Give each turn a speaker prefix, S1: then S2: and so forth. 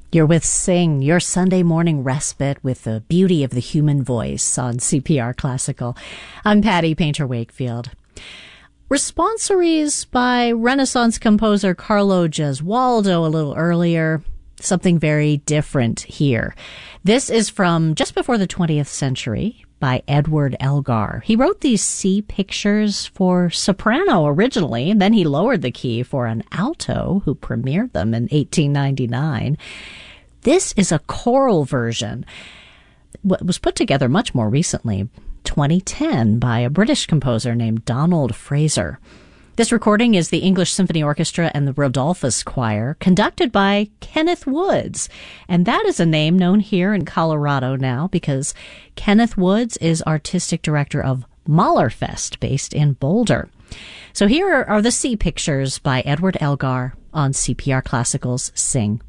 S1: You're with Sing, your Sunday morning respite with the beauty of the human voice on CPR Classical. I'm Patty Painter Wakefield. Responsories by Renaissance composer Carlo Gesualdo a little earlier. Something very different here. This is from just before the 20th century by Edward Elgar. He wrote these C pictures for soprano originally, and then he lowered the key for an alto who premiered them in 1899. This is a choral version. It was put together much more recently, 2010, by a British composer named Donald Fraser. This recording is the English Symphony Orchestra and the Rodolphus Choir, conducted by Kenneth Woods. And that is a name known here in Colorado now because Kenneth Woods is artistic director of Mahlerfest, based in Boulder. So here are the C pictures by Edward Elgar on CPR Classical's Sing.